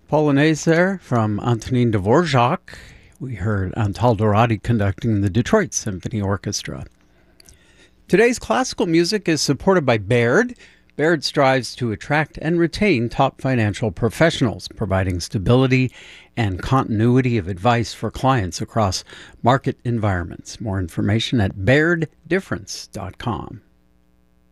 Polonaise there from Antonin Dvorak. We heard Antal Dorati conducting the Detroit Symphony Orchestra. Today's classical music is supported by Baird. Baird strives to attract and retain top financial professionals, providing stability and continuity of advice for clients across market environments. More information at bairddifference.com.